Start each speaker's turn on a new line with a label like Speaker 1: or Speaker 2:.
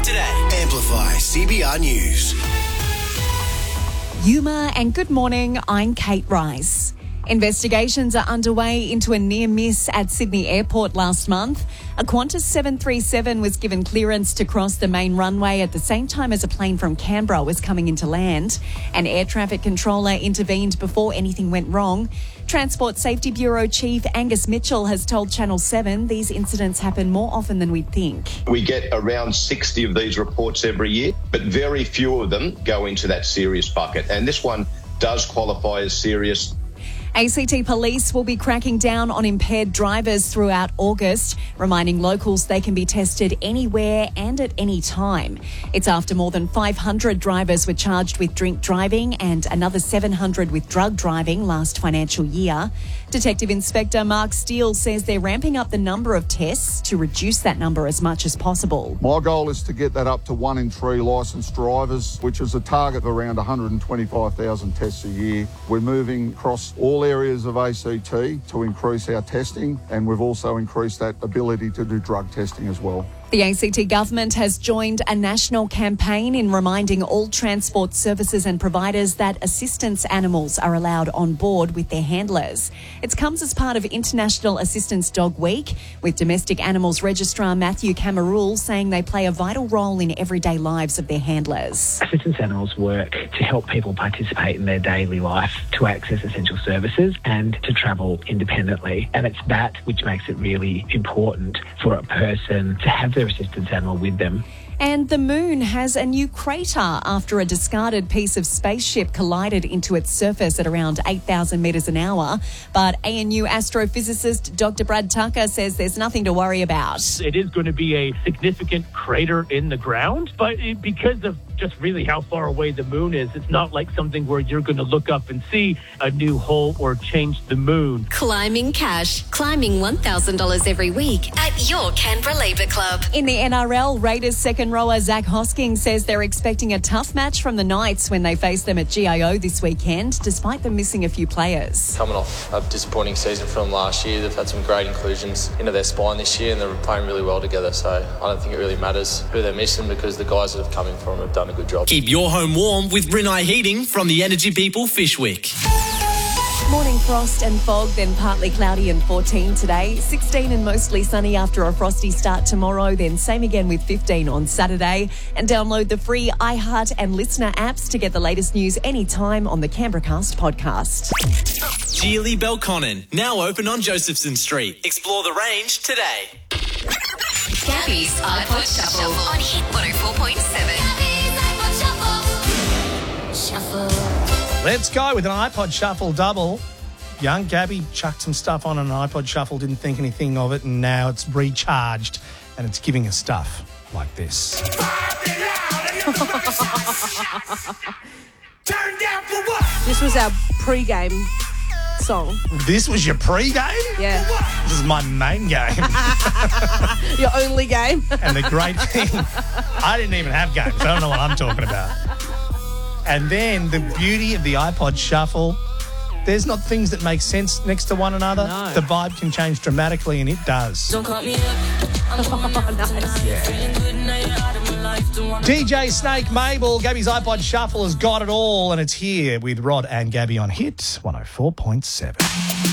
Speaker 1: today.
Speaker 2: Amplify CBR News.
Speaker 3: Yuma and good morning, I'm Kate Rice. Investigations are underway into a near miss at Sydney Airport last month. A Qantas 737 was given clearance to cross the main runway at the same time as a plane from Canberra was coming into land. An air traffic controller intervened before anything went wrong. Transport Safety Bureau Chief Angus Mitchell has told Channel 7 these incidents happen more often than we'd think.
Speaker 4: We get around 60 of these reports every year, but very few of them go into that serious bucket. And this one does qualify as serious.
Speaker 3: ACT Police will be cracking down on impaired drivers throughout August, reminding locals they can be tested anywhere and at any time. It's after more than 500 drivers were charged with drink driving and another 700 with drug driving last financial year. Detective Inspector Mark Steele says they're ramping up the number of tests to reduce that number as much as possible.
Speaker 5: My goal is to get that up to 1 in 3 licensed drivers, which is a target of around 125,000 tests a year. We're moving across all areas of ACT to increase our testing, and we've also increased that ability to do drug testing as well.
Speaker 3: The ACT government has joined a national campaign in reminding all transport services and providers that assistance animals are allowed on board with their handlers. It comes as part of International Assistance Dog Week, with Domestic Animals Registrar Matthew Camarul saying they play a vital role in everyday lives of their handlers.
Speaker 6: Assistance animals work to help people participate in their daily life, to access essential services and to travel independently. And it's that which makes it really important for a person to have their assistance animal with them.
Speaker 3: And the moon has a new crater after a discarded piece of spaceship collided into its surface at around 8,000 metres an hour. But ANU astrophysicist Dr. Brad Tucker says there's nothing to worry about.
Speaker 7: It is going to be a significant crater in the ground, but because of just really how far away the moon is, it's not like something where you're going to look up and see a new hole or change the moon.
Speaker 8: Climbing cash. Climbing $1,000 every week at your Canberra Labour Club.
Speaker 3: In the NRL, Raiders second rower Zach Hosking says they're expecting a tough match from the Knights when they face them at GIO this weekend, despite them missing a few players.
Speaker 9: Coming off a disappointing season from last year, they've had some great inclusions into their spine this year and they're playing really well together, so I don't think it really matters who they're missing because the guys that have come in for them have done a good job.
Speaker 1: Keep your home warm with Rinnai Heating from the Energy People Fishwick.
Speaker 3: Morning frost and fog, then partly cloudy and 14 today. 16 and mostly sunny after a frosty start tomorrow, then same again with 15 on Saturday. And download the free iHeart and Listener apps to get the latest news anytime on the Canberracast podcast.
Speaker 1: Geely Belconnen, now open on Josephson Street. Explore the range today.
Speaker 8: Gabby's iPod Shuffle on Hit 104.7.
Speaker 10: Let's go with an iPod Shuffle double. Young Gabby chucked some stuff on an iPod Shuffle, didn't think anything of it, and now it's recharged and it's giving us stuff like this.
Speaker 11: This was our pre-game song.
Speaker 10: This was your pre-game?
Speaker 11: Yeah.
Speaker 10: This is my main game.
Speaker 11: Your only game.
Speaker 10: And the great thing, I didn't even have games. I don't know what I'm talking about. And then the beauty of the iPod Shuffle, there's not things that make sense next to one another.
Speaker 11: No.
Speaker 10: The vibe can change dramatically, and it does.
Speaker 11: Don't call me up.
Speaker 10: Nice. Yeah. DJ Snake Mabel, Gabby's iPod Shuffle has got it all, and it's here with Rod and Gabby on Hit 104.7.